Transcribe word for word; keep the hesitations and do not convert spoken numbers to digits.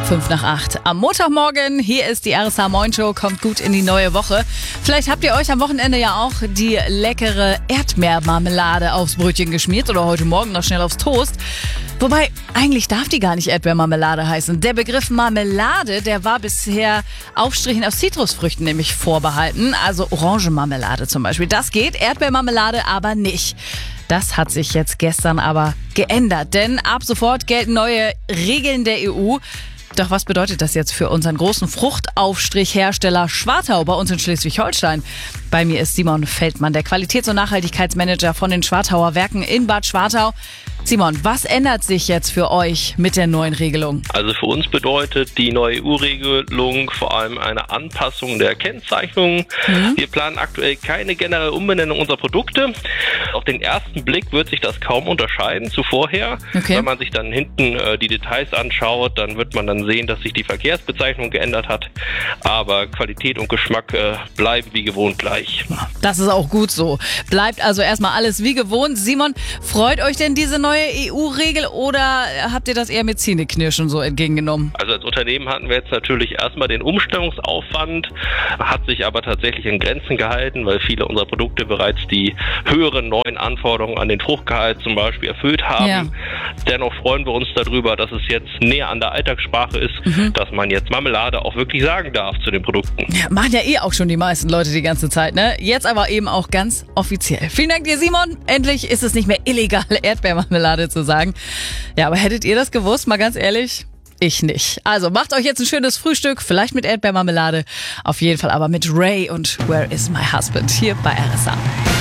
Fünf nach acht am Montagmorgen. Hier ist die R S H Moin Show. Kommt gut in die neue Woche. Vielleicht habt ihr euch am Wochenende ja auch die leckere Erdbeermarmelade aufs Brötchen geschmiert oder heute Morgen noch schnell aufs Toast. Wobei, eigentlich darf die gar nicht Erdbeermarmelade heißen. Der Begriff Marmelade, der war bisher Aufstrichen aus Zitrusfrüchten nämlich vorbehalten. Also Orangenmarmelade zum Beispiel. Das geht, Erdbeermarmelade aber nicht. Das hat sich jetzt gestern aber geändert, denn ab sofort gelten neue Regeln der E U. Doch was bedeutet das jetzt für unseren großen Fruchtaufstrichhersteller Schwartau bei uns in Schleswig-Holstein? Bei mir ist Simon Feldmann, der Qualitäts- und Nachhaltigkeitsmanager von den Schwartauer Werken in Bad Schwartau. Simon, was ändert sich jetzt für euch mit der neuen Regelung? Also für uns bedeutet die neue E U-Regelung vor allem eine Anpassung der Kennzeichnung. Mhm. Wir planen aktuell keine generelle Umbenennung unserer Produkte. Auf den ersten Blick wird sich das kaum unterscheiden zu vorher. Okay. Wenn man sich dann hinten äh, die Details anschaut, dann wird man dann sehen, dass sich die Verkehrsbezeichnung geändert hat. Aber Qualität und Geschmack äh, bleiben wie gewohnt gleich. Das ist auch gut so. Bleibt also erstmal alles wie gewohnt. Simon, freut euch denn diese neue E U-Regel oder habt ihr das eher mit Zähneknirschen so entgegengenommen? Also als Unternehmen hatten wir jetzt natürlich erstmal den Umstellungsaufwand, hat sich aber tatsächlich in Grenzen gehalten, weil viele unserer Produkte bereits die höheren neuen Anforderungen an den Fruchtgehalt zum Beispiel erfüllt haben. Ja. Dennoch freuen wir uns darüber, dass es jetzt näher an der Alltagssprache ist, mhm. dass man jetzt Marmelade auch wirklich sagen darf zu den Produkten. Ja, machen ja eh auch schon die meisten Leute die ganze Zeit, ne? Jetzt aber eben auch ganz offiziell. Vielen Dank dir, Simon. Endlich ist es nicht mehr illegal, Erdbeermarmelade zu sagen. Ja, aber hättet ihr das gewusst, mal ganz ehrlich? Ich nicht. Also macht euch jetzt ein schönes Frühstück, vielleicht mit Erdbeermarmelade, auf jeden Fall aber mit Ray und Where is my husband hier bei R S H.